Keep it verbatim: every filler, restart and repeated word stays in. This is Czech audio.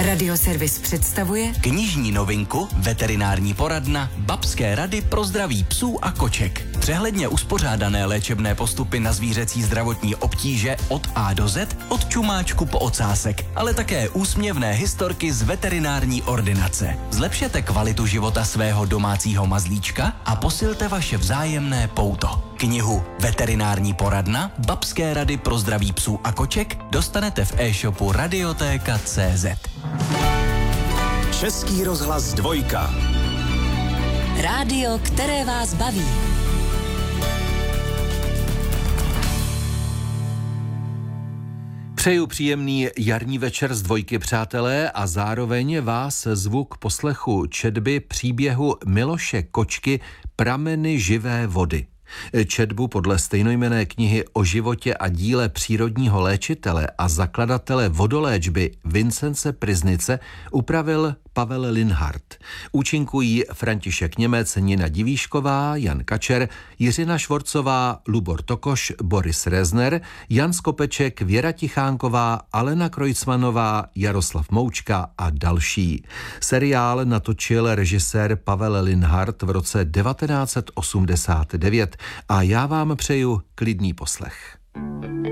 Radioservis představuje knižní novinku Veterinární poradna Babské rady pro zdraví psů a koček. Přehledně uspořádané léčebné postupy na zvířecí zdravotní obtíže od A do Z, od čumáčku po ocásek, ale také úsměvné historky z veterinární ordinace. Zlepšete kvalitu života svého domácího mazlíčka a posilte vaše vzájemné pouto. Knihu Veterinární poradna Babské rady pro zdraví psů a koček dostanete v e-shopu radiotéka tečka cé zet. Český rozhlas dvojka. rádio, které vás baví. Přeju příjemný jarní večer z dvojky, přátelé, a zároveň vás zvu k poslechu četby příběhu Miloše Kočky Prameny živé vody. Četbu podle stejnojmenné knihy o životě a díle přírodního léčitele a zakladatele vodoléčby Vincence Pryznice upravil Pavel Linhart. Účinkují František Němec, Nina Divíšková, Jan Kačer, Jiřina Švorcová, Lubor Tokoš, Boris Rezner, Jan Skopeček, Věra Tichánková, Alena Krojcmanová, Jaroslav Moučka a další. Seriál natočil režisér Pavel Linhart v roce devatenáct set osmdesát devět a já vám přeju klidný poslech.